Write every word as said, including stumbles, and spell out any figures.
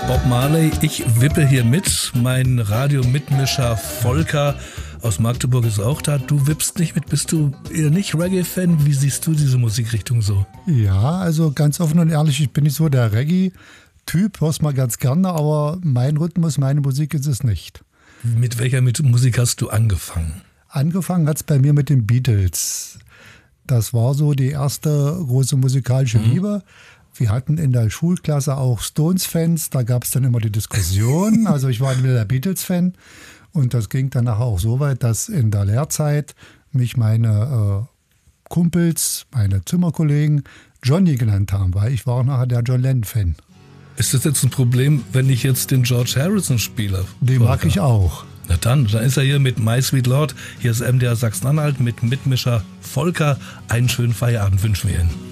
Bob Marley, ich wippe hier mit. Mein Radiomitmischer Volker aus Magdeburg ist auch da. Du wippst nicht mit. Bist du eher nicht Reggae-Fan? Wie siehst du diese Musikrichtung so? Ja, also ganz offen und ehrlich, ich bin nicht so der Reggae-Typ, hör's mal ganz gerne, aber mein Rhythmus, meine Musik ist es nicht. Mit welcher Musik hast du angefangen? Angefangen hat's bei mir mit den Beatles. Das war so die erste große musikalische mhm. Liebe. Wir hatten in der Schulklasse auch Stones-Fans, da gab es dann immer die Diskussion. Also ich war wieder der Beatles-Fan und das ging dann nachher auch so weit, dass in der Lehrzeit mich meine äh, Kumpels, meine Zimmerkollegen Johnny genannt haben, weil ich war auch nachher der John Lennon-Fan. Ist das jetzt ein Problem, wenn ich jetzt den George Harrison spiele? Den mag ich auch. Na dann, dann ist er hier mit My Sweet Lord. Hier ist M D R Sachsen-Anhalt mit Mitmischer Volker. Einen schönen Feierabend wünschen wir Ihnen.